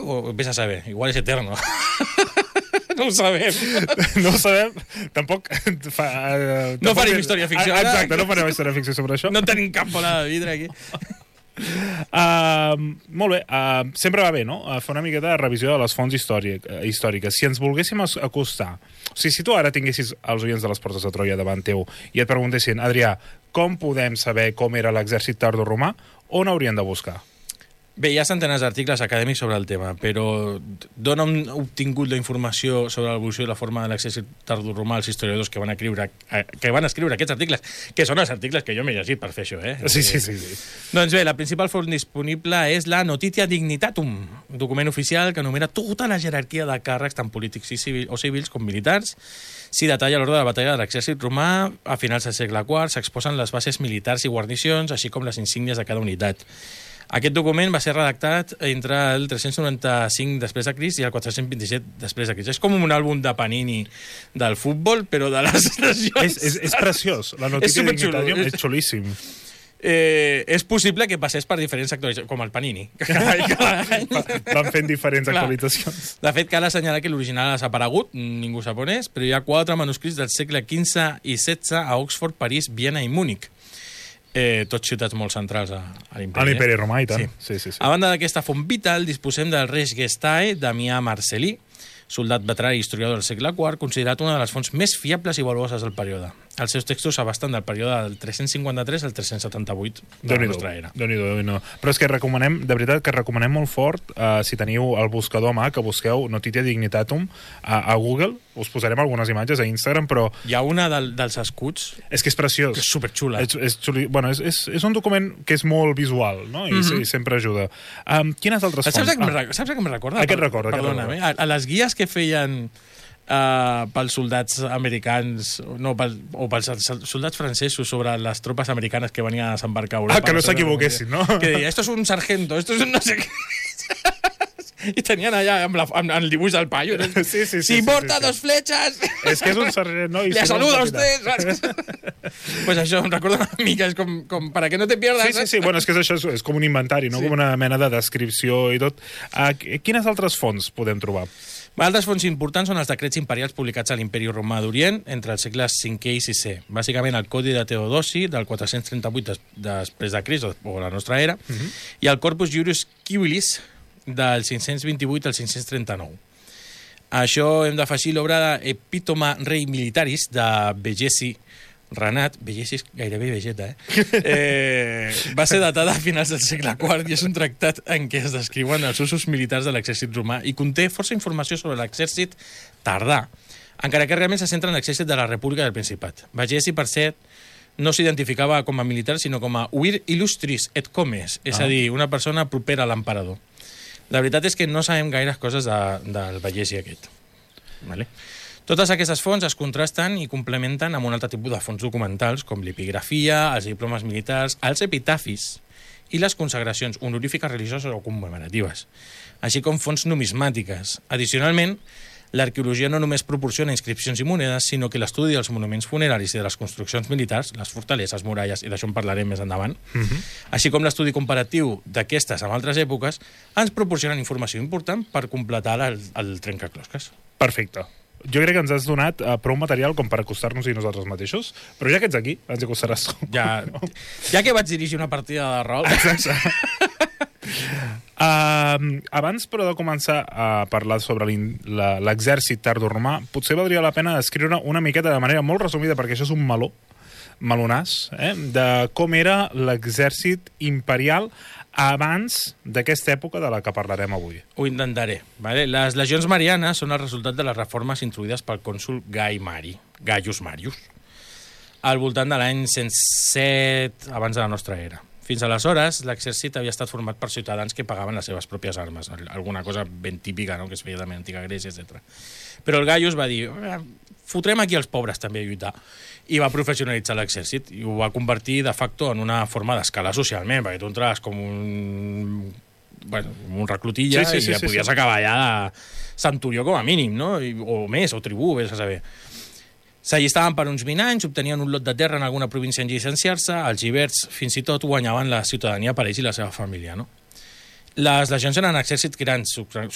o vés a saber? Igual és eterno. No ho sabem. No ho sabem. Tampoc... No farem història ficció. Exacte, no farem història ficció sobre això. No tenim cap bola de vidre aquí. Molt bé, sempre va bé, no? Fer una miqueta de revisió de les fonts històriques. Si ens volguéssim acostar... O sigui, si tu ara tinguessis els oients de les Portes de Troia davant teu i et preguntessin, Adrià, com podem saber com era l'exèrcit tardoromà, on haurien de buscar? Bé, hi ha centenars d'articles acadèmics sobre el tema, però d'on han obtingut la informació sobre l'evolució i la forma de l'exèrcit tardoromà els historiadors que van escriure aquests articles, que són els articles que jo m'he llegit per fer això, Sí. Doncs bé, la principal font disponible és la Notitia Dignitatum, un document oficial que enumera tota la jerarquia de càrrecs, tant polítics o civils com militars. S'hi detalla l'ordre de la batalla de l'exèrcit romà. A finals del segle IV s'exposen les bases militars i guarnicions, així com les insígnies de cada unitat. Aquest document va ser redactat entre el 395 després de Crist i el 427 després de Crist. És com un àlbum de Panini del futbol, però de les nacions. És preciós. La Notícia de Dignitatum és xulíssim. És possible que passés per diferents actualitzacions, com el Panini. Cada any. Van fent diferents actualitzacions. De fet, cal assenyalar que l'original ha desaparegut, ningú sap on és, però hi ha 4 manuscrits del segle XV i XVI a Oxford, París, Viena i Múnich. Tots ciutats molt centrals a l'imperi. A l'imperi romà, i tant. Sí. A banda d'aquesta font vital, disposem del Reis Gestae, Damià Marcel·lí, soldat veterà i historiador del segle IV, considerat una de les fonts més fiables i valuoses del període. Els seus textos s'abasten del període del 353 al 378 de la nostra era. Déu-n'hi-do. Però és que recomanem, de veritat, que recomanem molt fort, si teniu el buscador a mà, que busqueu Notitia Dignitatum a Google, us posarem algunes imatges a Instagram, però... Hi ha una dels escuts... És que és preciós. Que és superxula. Bueno, és un document que és molt visual, no? I sempre ajuda. Quines altres fonts? Saps què em recorda? Aquest recorda. Perdona'm, a les guies que feien pels soldats americans o pels soldats francesos sobre les tropes americanes que venien a desembarcar a Europa. Que no s'equivoquessin, no? Que deia, esto es un sargento, esto es un no sé què... I tenien allà amb el dibuix del paio. Sí. Si porta 2 flechas... És que és un sargent, no? Le saluda a usted. Pues això em recorda una mica, és com para que no te pierdas. Sí. Bueno, és que això és com un inventari, no? Com una mena de descripció i tot. Quines altres fonts podem trobar? Altres fonts importants són els decrets imperials publicats a l'Imperi Romà d'Orient entre els segles V i VI. Bàsicament el Codi de Teodosi del 438 després de Crist, o la nostra era, i el Corpus Juris Civilis del 528 al 539. Això hem d'afegir l'obra d'Epitoma Rei Militaris de Begesi Renat, Begesi és gairebé Vegeta, va ser datada a finals del segle IV i és un tractat en què es descriuen els usos militars de l'exèrcit romà i conté força informació sobre l'exèrcit tardà, encara que realment se centra en l'exèrcit de la República del Principat. Begesi, per cert, no s'identificava com a militar, sinó com a vir illustris et comes, és a dir, una persona propera a l'emperador. La veritat és que no sabem gaires coses del Begesi aquest. Vale? Totes aquestes fonts es contrasten i complementen amb un altre tipus de fonts documentals, com l'epigrafia, els diplomes militars, els epitafis i les consagracions honorífiques religioses o commemoratives, així com fonts numismàtiques. Addicionalment, l'arqueologia no només proporciona inscripcions i monedes, sinó que l'estudi dels monuments funeraris i de les construccions militars, les fortaleses, muralles, i d'això en parlarem més endavant, així com l'estudi comparatiu d'aquestes amb altres èpoques, ens proporcionen informació important per completar el trencaclosques. Perfecte. Jo crec que ens has donat prou material com per acostar-nos-hi nosaltres mateixos, però ja que ets aquí, ens hi acostaràs tu. Ja que vaig dirigir una partida de rol... Exacte. Abans, però, de començar a parlar sobre l'exèrcit tardoromà, potser valdria la pena descriure una miqueta de manera molt resumida, perquè això és un melonàs, de com era l'exèrcit imperial abans d'aquesta època de la que parlarem avui. Ho intentaré. Vale? Les legions marianes són el resultat de les reformes introduïdes pel cònsol Gaius Marius, al voltant de l'any 107 abans de la nostra era. Fins aleshores, l'exèrcit havia estat format per ciutadans que pagaven les seves pròpies armes, alguna cosa ben típica, no?, que es feia de l'antiga Grècia, etc. Però el Gaius va dir, fotrem aquí els pobres també a lluitar, i va professionalitzar l'exèrcit i ho va convertir de facto en una forma d'escalar socialment, perquè tu entraves com un reclutilla i ja podies acabar allà de centurió com a mínim, no? O més, o tribú, vés a saber. S'allistaven per uns 20 anys, obtenien un lot de terra en alguna província en llicenciar-se, els lliberts fins i tot guanyaven la ciutadania per ells i la seva família, no? Les legions eren exèrcits grans,